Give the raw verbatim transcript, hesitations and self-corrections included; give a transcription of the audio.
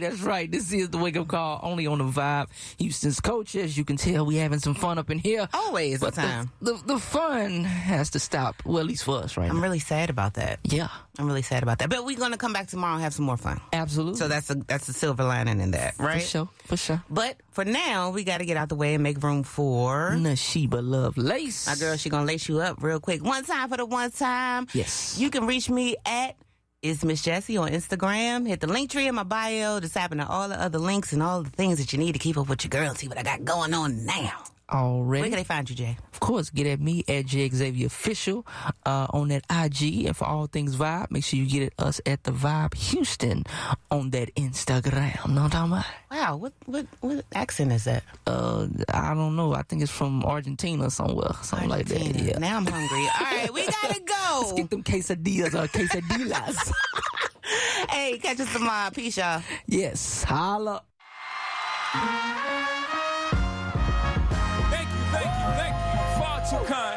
That's right. This is the Wake Up Call, only on the Vibe. Houston's coach, as you can tell, we having some fun up in here. Always but the time. The, the, the fun has to stop, well, at least for us right I'm now. really sad about that. Yeah. I'm really sad about that. But we're going to come back tomorrow and have some more fun. Absolutely. So that's a that's a silver lining in that, right? For sure, for sure. But for now, we got to get out the way and make room for... Nashiba Love Lace. My girl, she going to lace you up real quick. One time for the one time. Yes. You can reach me at It's Miss Jessie on Instagram. Hit the link tree in my bio to tap into all the other links and all the things that you need to keep up with your girl and see what I got going on now. Already. Where can they find you, Jay? Of course, get at me at J Xavier Official uh, on that I G. And for all things Vibe, make sure you get at us at the Vibe Houston on that Instagram. Know what I'm talking about? Wow, what what what accent is that? Uh, I don't know. I think it's from Argentina somewhere. Something Argentina. like that. Yeah. Now I'm hungry. All right, we gotta go. Let's get them quesadillas or quesadillas. Hey, catch us tomorrow. Peace, y'all. Yes. Holla. Thank you, thank you, thank you. Far too kind.